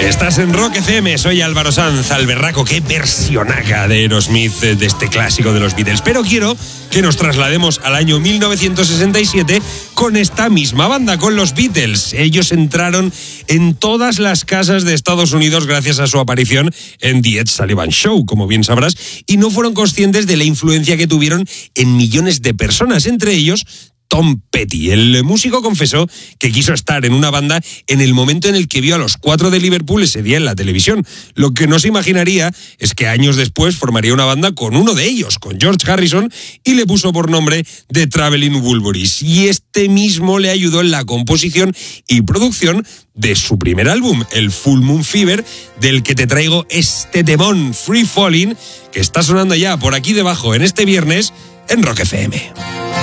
Estás en Rock FM, soy Álvaro Sanz, Alberraco. Qué versionaca de Aerosmith, de este clásico de los Beatles. Pero quiero que nos traslademos al año 1967 con esta misma banda, con los Beatles. Ellos entraron en todas las casas de Estados Unidos gracias a su aparición en The Ed Sullivan Show, como bien sabrás, y no fueron conscientes de la influencia que tuvieron en millones de personas, entre ellos Tom Petty. El músico confesó que quiso estar en una banda en el momento en el que vio a los 4 de Liverpool ese día en la televisión. Lo que no se imaginaría es que años después formaría una banda con uno de ellos, con George Harrison, y le puso por nombre The Traveling Wilburys. Y este mismo le ayudó en la composición y producción de su primer álbum, el Full Moon Fever, del que te traigo este temón, Free Falling, que está sonando ya por aquí debajo en este viernes en Rock FM.